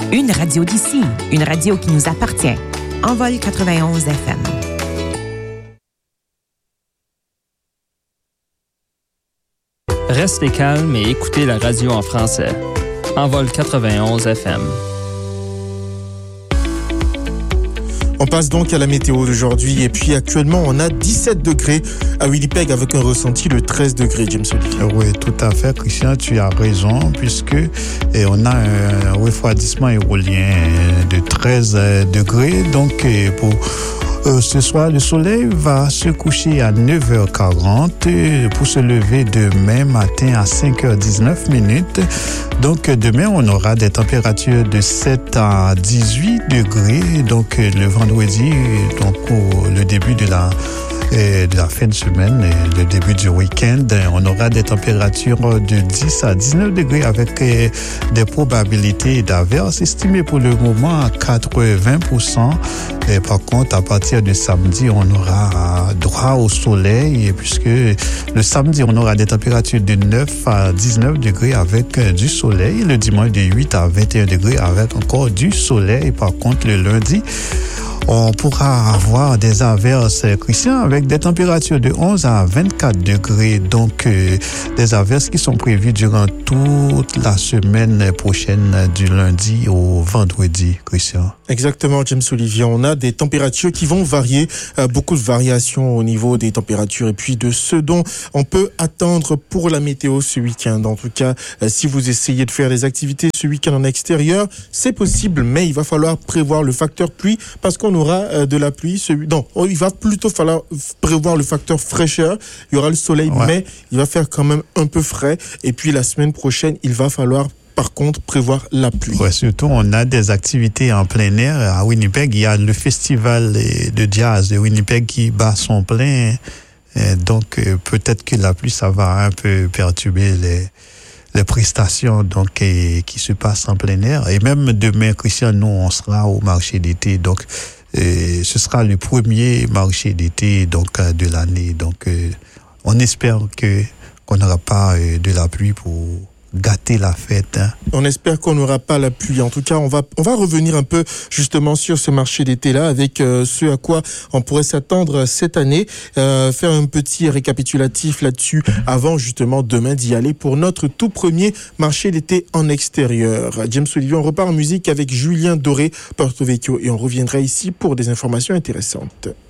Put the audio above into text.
Une radio d'ici, une radio qui nous appartient. Envol 91 FM. Restez calme et écoutez la radio en français. Envol 91 FM. On passe donc à la météo d'aujourd'hui et puis actuellement on a 17 degrés à Winnipeg avec un ressenti de 13 degrés, James Olivier. Oui, tout à fait, Christian, tu as raison puisque on a un refroidissement éolien de 13 degrés. Donc pour ce soir, le soleil va se coucher à 9h40 pour se lever demain matin à 5h19. Donc demain, on aura des températures de 7 à 18 degrés. Donc le vendredi, donc pour le début de la fin de semaine, le début du week-end, on aura des températures de 10 à 19 degrés avec des probabilités d'averses estimées pour le moment à 80%. Et par contre, à partir de samedi, on aura droit au soleil puisque le samedi, on aura des températures de 9 à 19 degrés avec du soleil. Le dimanche, de 8 à 21 degrés avec encore du soleil. Par contre, le lundi, on pourra avoir des averses, Christian, avec des températures de 11 à 24 degrés. Donc, des averses qui sont prévues durant toute la semaine prochaine, du lundi au vendredi, Christian. Exactement, James Olivier. On a des températures qui vont varier, beaucoup de variations au niveau des températures et puis de ce dont on peut attendre pour la météo ce week-end. En tout cas, si vous essayez de faire des activités ce week-end en extérieur, c'est possible, mais il va falloir prévoir le facteur pluie parce qu'on aura de la pluie. Il va plutôt falloir prévoir le facteur fraîcheur. Il y aura le soleil, mais il va faire quand même un peu frais. Et puis la semaine prochaine, il va falloir par contre prévoir la pluie. Ouais, surtout, on a des activités en plein air. À Winnipeg, il y a le festival de jazz de Winnipeg qui bat son plein. Donc, peut-être que la pluie, ça va un peu perturber les prestations donc qui se passent en plein air. Et même demain, Christian, nous, on sera au marché d'été. Donc, ce sera le premier marché d'été donc de l'année. Donc, on espère qu'on n'aura pas de la pluie pour gâter la fête. On espère qu'on n'aura pas la pluie. En tout cas, on va revenir un peu justement sur ce marché d'été-là avec ce à quoi on pourrait s'attendre cette année. Faire un petit récapitulatif là-dessus avant justement demain d'y aller pour notre tout premier marché d'été en extérieur. James Olivier, on repart en musique avec Julien Doré, Porto Vecchio et on reviendra ici pour des informations intéressantes.